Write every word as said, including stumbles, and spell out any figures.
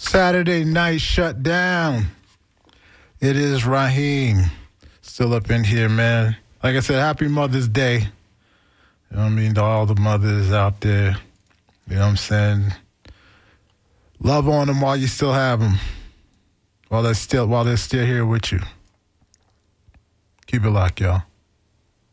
Saturday night shut down. It is Raheem. Still up in here, man. Like I said, happy Mother's Day. You know what I mean? To all the mothers out there. You know what I'm saying? Love on them while you still have them. While they're still, while they're still here with you. Keep it locked, y'all.